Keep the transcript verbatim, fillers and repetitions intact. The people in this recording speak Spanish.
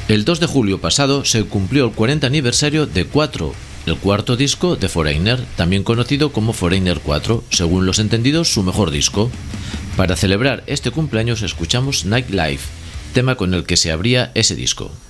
El dos de julio pasado se cumplió el cuarenta aniversario de cuatro, el cuarto disco de Foreigner, también conocido como Foreigner cuatro, según los entendidos su mejor disco. Para celebrar este cumpleaños escuchamos Nightlife, tema con el que se abría ese disco.